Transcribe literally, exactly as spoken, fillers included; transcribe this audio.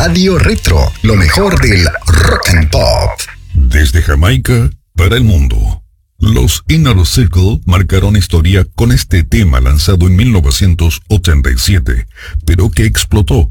Radio Retro, lo mejor del rock and pop. Desde Jamaica para el mundo, los Inner Circle marcaron historia con este tema lanzado en mil novecientos ochenta y siete, pero que explotó